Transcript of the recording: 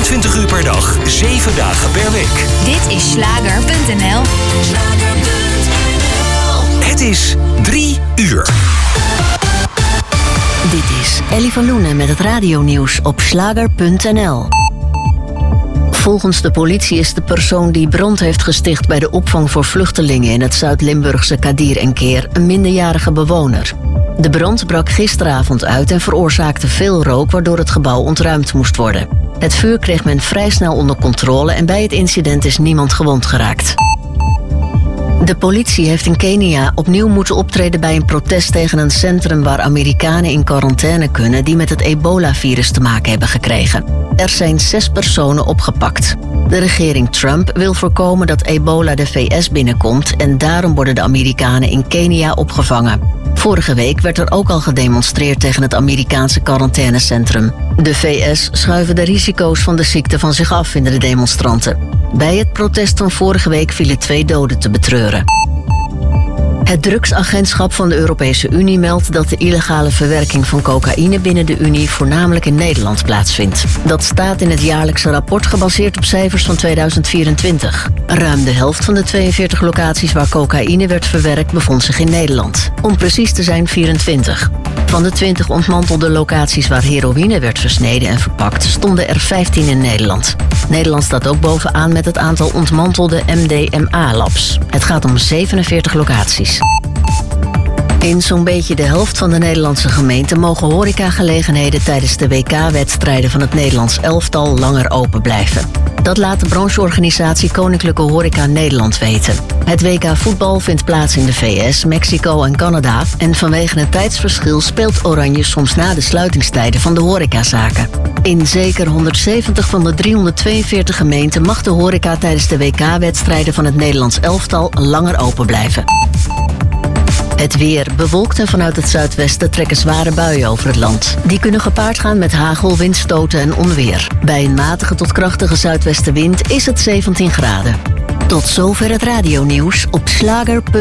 24 uur per dag, 7 dagen per week. Dit is Schlager.nl. Het is 3 uur. Dit is Ellie van Loenen met het radionieuws op Schlager.nl. Volgens de politie is de persoon die brand heeft gesticht bij de opvang voor vluchtelingen in het Zuid-Limburgse Kadir en Keer een minderjarige bewoner. De brand brak gisteravond uit en veroorzaakte veel rook, waardoor het gebouw ontruimd moest worden. Het vuur kreeg men vrij snel onder controle en bij het incident is niemand gewond geraakt. De politie heeft in Kenia opnieuw moeten optreden bij een protest tegen een centrum waar Amerikanen in quarantaine kunnen die met het ebola-virus te maken hebben gekregen. Er zijn 6 personen opgepakt. De regering Trump wil voorkomen dat ebola de VS binnenkomt en daarom worden de Amerikanen in Kenia opgevangen. Vorige week werd er ook al gedemonstreerd tegen het Amerikaanse quarantainecentrum. De VS schuiven de risico's van de ziekte van zich af, vinden de demonstranten. Bij het protest van vorige week vielen 2 doden te betreuren. Het drugsagentschap van de Europese Unie meldt dat de illegale verwerking van cocaïne binnen de Unie voornamelijk in Nederland plaatsvindt. Dat staat in het jaarlijkse rapport gebaseerd op cijfers van 2024. Ruim de helft van de 42 locaties waar cocaïne werd verwerkt bevond zich in Nederland. Om precies te zijn 24. Van de 20 ontmantelde locaties waar heroïne werd versneden en verpakt, stonden er 15 in Nederland. Nederland staat ook bovenaan met het aantal ontmantelde MDMA-labs. Het gaat om 47 locaties. In zo'n beetje de helft van de Nederlandse gemeenten mogen horecagelegenheden tijdens de WK-wedstrijden van het Nederlands elftal langer open blijven. Dat laat de brancheorganisatie Koninklijke Horeca Nederland weten. Het WK voetbal vindt plaats in de VS, Mexico en Canada en vanwege het tijdsverschil speelt Oranje soms na de sluitingstijden van de horecazaken. In zeker 170 van de 342 gemeenten mag de horeca tijdens de WK-wedstrijden van het Nederlands elftal langer open blijven. Het weer bewolkt en vanuit het zuidwesten trekken zware buien over het land. Die kunnen gepaard gaan met hagel, windstoten en onweer. Bij een matige tot krachtige zuidwestenwind is het 17 graden. Tot zover het radionieuws op Schlager.